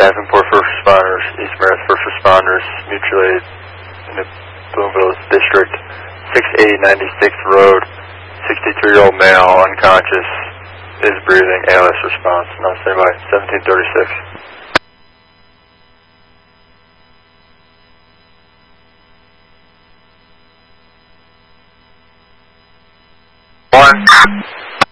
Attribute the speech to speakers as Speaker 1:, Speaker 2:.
Speaker 1: Davenport first responders, East Marist first responders, mutual aid in the Boonville District, 680 96th Road, 63-year-old male, unconscious, is breathing, ALS response. Now stand by, 1736. One.